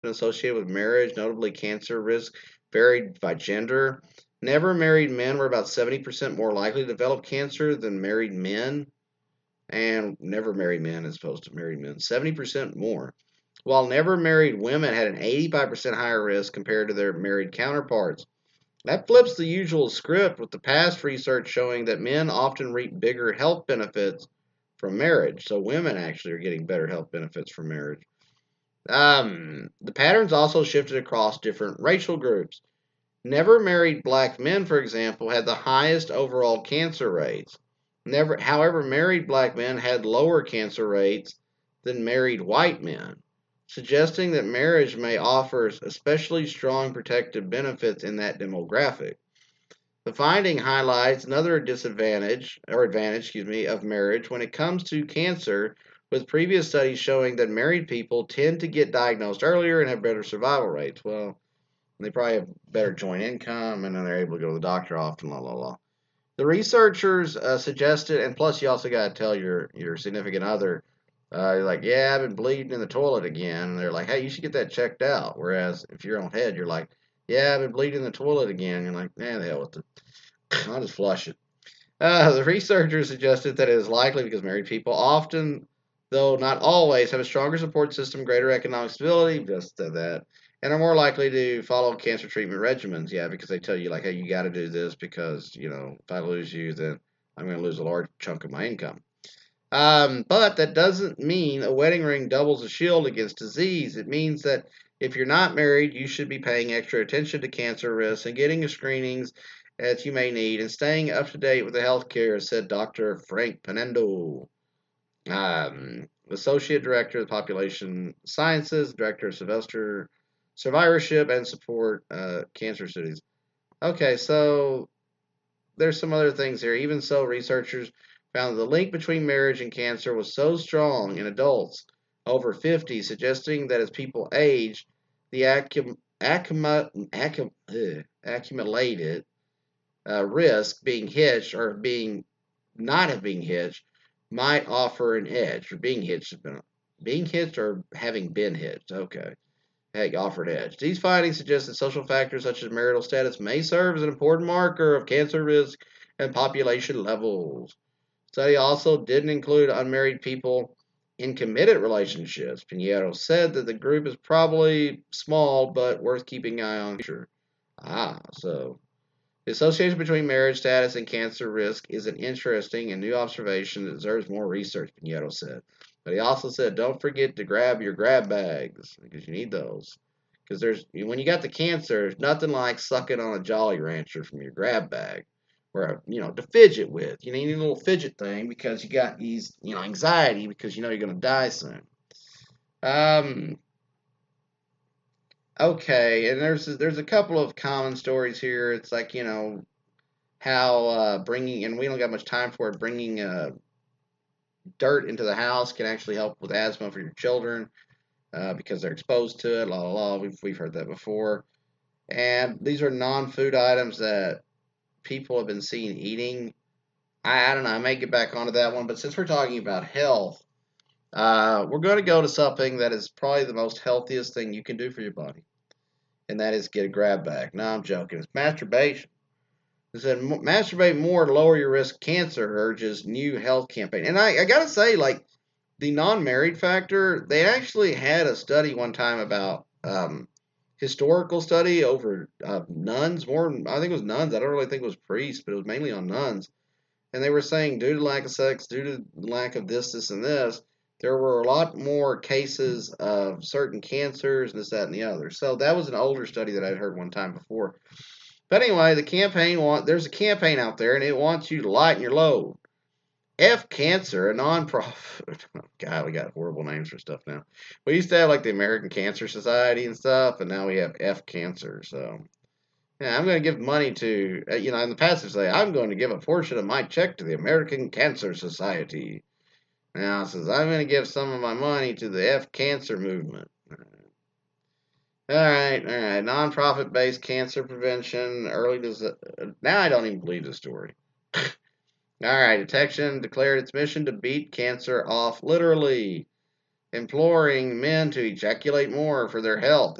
been associated with marriage, notably cancer risk varied by gender. Never married men were about 70% more likely to develop cancer than married men, and never married men as opposed to married men, 70% more. While never married women had an 85% higher risk compared to their married counterparts. That flips the usual script, with the past research showing that men often reap bigger health benefits from marriage. So women actually are getting better health benefits from marriage. The patterns also shifted across different racial groups. Never married black men, for example, had the highest overall cancer rates. However, married black men had lower cancer rates than married white men, suggesting that marriage may offer especially strong protective benefits in that demographic. The finding highlights another advantage, of marriage when it comes to cancer, with previous studies showing that married people tend to get diagnosed earlier and have better survival rates. Well, they probably have better joint income, and then they're able to go to the doctor often, la la la. The researchers suggested, and plus you also got to tell your significant other, you're like, yeah, I've been bleeding in the toilet again. And they're like, hey, you should get that checked out. Whereas if you're on head, you're like, yeah, I've been bleeding in the toilet again. You're like, the hell with it. I'll just flush it. The researchers suggested that it is likely because married people often, though not always, have a stronger support system, greater economic stability, just that, and are more likely to follow cancer treatment regimens. Yeah, because they tell you, like, hey, you got to do this because, if I lose you, then I'm going to lose a large chunk of my income. But that doesn't mean a wedding ring doubles a shield against disease. It means that if you're not married, you should be paying extra attention to cancer risks and getting the screenings that you may need and staying up to date with the health care, said Dr. Frank Penendo, Associate Director of Population Sciences, Director of Survivorship and Support Cancer Studies. Okay, so there's some other things here. Even so, researchers found the link between marriage and cancer was so strong in adults over 50, suggesting that as people age, the accumulated risk being hitched or being not have being hitched might offer an edge, or being hitched or having been hitched. Okay. Hey, offered edge. These findings suggest that social factors such as marital status may serve as an important marker of cancer risk and population levels. Study also didn't include unmarried people in committed relationships. Pinheiro said that the group is probably small but worth keeping an eye on. Sure. So the association between marriage status and cancer risk is an interesting and new observation that deserves more research, Pinheiro said. But he also said, don't forget to grab your grab bags, because you need those. Because when you got the cancer, there's nothing like sucking on a Jolly Rancher from your grab bag, or to fidget with. You need a little fidget thing because you got these, anxiety because you're going to die soon. Okay, and there's a couple of common stories here. It's like how bringing, and we don't got much time for it, bringing dirt into the house can actually help with asthma for your children because they're exposed to it. La la la. We've heard that before. And these are non-food items that people have been seen eating. I don't know. I may get back onto that one, but since we're talking about health, we're going to go to something that is probably the most healthiest thing you can do for your body, and that is get a grab bag. No, I'm joking. It's masturbation. It said masturbate more to lower your risk of cancer, urges new health campaign. And I got to say, like, the non-married factor, they actually had a study one time about historical study over nuns. I think it was nuns. I don't really think it was priests, but it was mainly on nuns. And they were saying due to lack of sex, due to lack of this, and this, there were a lot more cases of certain cancers, this, that, and the other. So that was an older study that I'd heard one time before. But anyway, there's a campaign out there, and it wants you to lighten your load. F Cancer, a nonprofit. God, we got horrible names for stuff now. We used to have like the American Cancer Society and stuff, and now we have F Cancer. So, yeah, I'm going to give money to, in the past they say, I'm going to give a portion of my check to the American Cancer Society. Now it says, I'm going to give some of my money to the F Cancer movement. All right. Nonprofit-based cancer prevention, now I don't even believe the story. All right. Detection declared its mission to beat cancer off literally, imploring men to ejaculate more for their health.